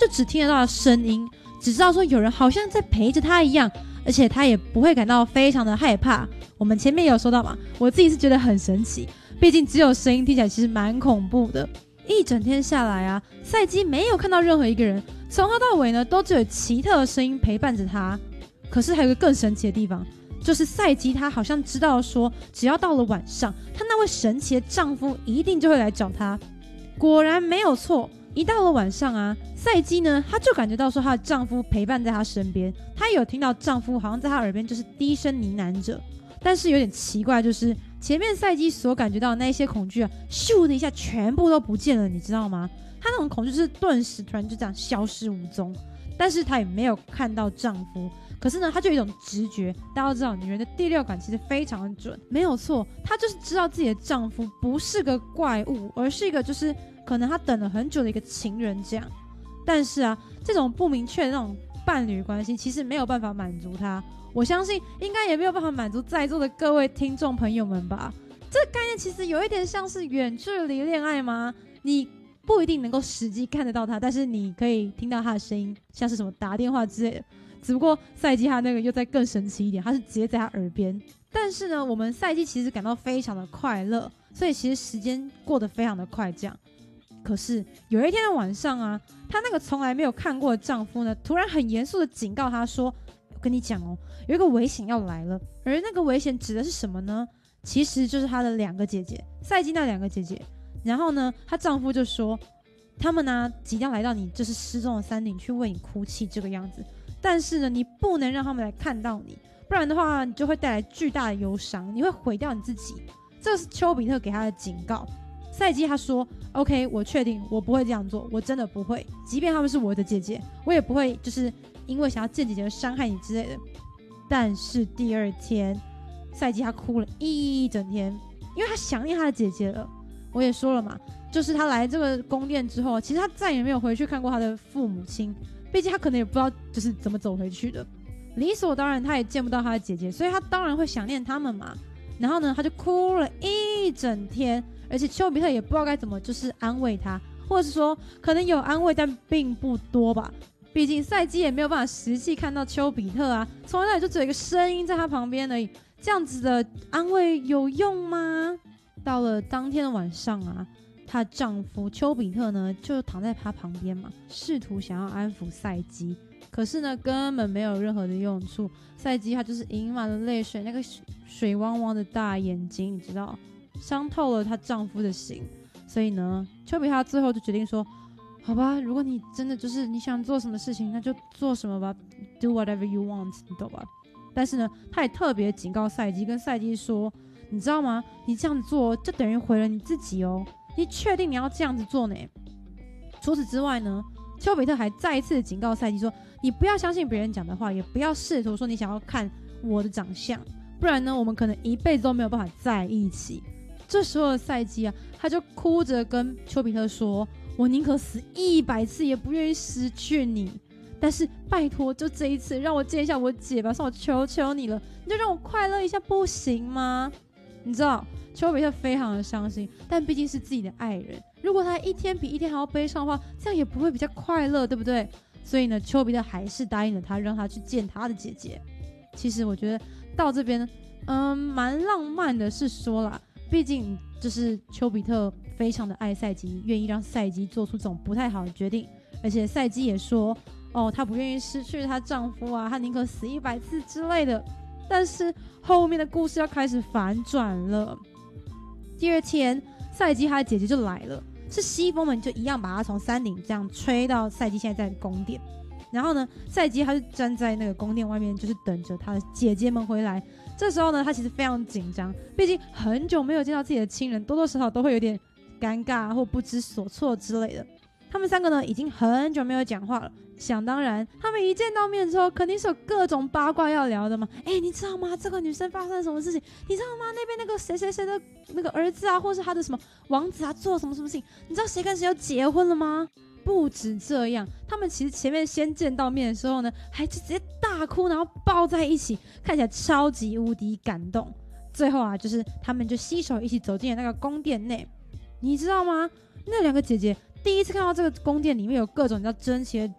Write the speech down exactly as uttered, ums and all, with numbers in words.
只听得到声音，只知道说有人好像在陪着她一样，而且她也不会感到非常的害怕。我们前面也有说到嘛，我自己是觉得很神奇，毕竟只有声音听起来其实蛮恐怖的。一整天下来啊，赛基没有看到任何一个人，从头到尾呢都只有奇特的声音陪伴着她。可是还有一个更神奇的地方，就是赛基她好像知道说，只要到了晚上，她那位神奇的丈夫一定就会来找她。果然没有错，一到了晚上啊，赛基呢，她就感觉到说她的丈夫陪伴在她身边，她有听到丈夫好像在她耳边就是低声呢喃着。但是有点奇怪，就是前面赛基所感觉到的那些恐惧啊，咻的一下全部都不见了，你知道吗？她那种恐惧就是顿时突然就这样消失无踪。但是她也没有看到丈夫，可是呢，她就有一种直觉，大家都知道女人的第六感其实非常的准，没有错，她就是知道自己的丈夫不是个怪物，而是一个就是可能她等了很久的一个情人这样。但是啊，这种不明确的那种伴侣关系其实没有办法满足她，我相信应该也没有办法满足在座的各位听众朋友们吧。这个概念其实有一点像是远距离恋爱吗？你不一定能够实际看得到他，但是你可以听到他的声音，像是什么打电话之类的。只不过赛基他那个又再更神奇一点，他是直接在他耳边。但是呢，我们赛基其实感到非常的快乐，所以其实时间过得非常的快这样。可是有一天的晚上啊，她那个从来没有看过的丈夫呢，突然很严肃的警告她说，我跟你讲哦，有一个危险要来了。而那个危险指的是什么呢？其实就是她的两个姐姐，赛基那两个姐姐。然后呢，她丈夫就说，他们呢、啊、即将来到你就是失踪的山顶去为你哭泣这个样子，但是呢，你不能让他们来看到你，不然的话你就会带来巨大的忧伤，你会毁掉你自己。这是丘比特给他的警告。赛基他说 OK， 我确定我不会这样做，我真的不会，即便他们是我的姐姐，我也不会就是因为想要见姐姐而伤害你之类的。但是第二天赛基他哭了一整天，因为他想念他的姐姐了。我也说了嘛，就是他来这个宫殿之后，其实他再也没有回去看过他的父母亲，毕竟他可能也不知道就是怎么走回去的，理所当然他也见不到他的姐姐，所以他当然会想念他们嘛。然后呢，他就哭了一整天，而且丘比特也不知道该怎么就是安慰他，或者是说可能有安慰但并不多吧，毕竟赛基也没有办法实际看到丘比特啊，从来就只有一个声音在他旁边而已，这样子的安慰有用吗？到了当天的晚上啊，她的丈夫丘比特呢就躺在她旁边嘛，试图想要安抚赛基，可是呢根本没有任何的用处。赛基她就是盈满了泪水，那个水汪汪的大眼睛，你知道，伤透了她丈夫的心。所以呢，丘比特最后就决定说，好吧，如果你真的就是你想做什么事情，那就做什么吧 ，do whatever you want， 你懂吧？但是呢，他也特别警告赛基，跟赛基说，你知道吗？你这样子做就等于毁了你自己哦。你确定你要这样子做呢？除此之外呢，丘比特还再一次警告赛基说，你不要相信别人讲的话，也不要试图说你想要看我的长相，不然呢，我们可能一辈子都没有办法在一起。这时候的赛基啊，他就哭着跟丘比特说，我宁可死一百次，也不愿意失去你。但是拜托，就这一次让我见一下我姐吧，算我求求你了，你就让我快乐一下不行吗？你知道丘比特非常的伤心，但毕竟是自己的爱人，如果他一天比一天还要悲伤的话，这样也不会比较快乐，对不对？所以呢，丘比特还是答应了他，让他去见他的姐姐。其实我觉得到这边嗯，蛮浪漫的，是说啦，毕竟就是丘比特非常的爱赛基，愿意让赛基做出这种不太好的决定，而且赛基也说哦，她不愿意失去她丈夫啊，她宁可死一百次之类的。但是后面的故事要开始反转了。第二天，赛基她的姐姐就来了，是西风们就一样把她从山顶这样吹到赛基现在在的宫殿。然后呢，赛基她就站在那个宫殿外面，就是等着她的姐姐们回来。这时候呢，她其实非常紧张，毕竟很久没有见到自己的亲人，多多少少都会有点尴尬或不知所措之类的。他们三个呢，已经很久没有讲话了。想当然，他们一见到面之后，肯定是有各种八卦要聊的嘛。哎，你知道吗？这个女生发生了什么事情？你知道吗？那边那个谁谁谁的那个儿子啊，或是他的什么王子啊，做什么什么事情？你知道谁跟谁要结婚了吗？不止这样，他们其实前面先见到面的时候呢，还直接大哭，然后抱在一起，看起来超级无敌感动。最后啊，就是他们就携手一起走进了那个宫殿内。你知道吗？那两个姐姐第一次看到这个宫殿里面有各种叫珍奇的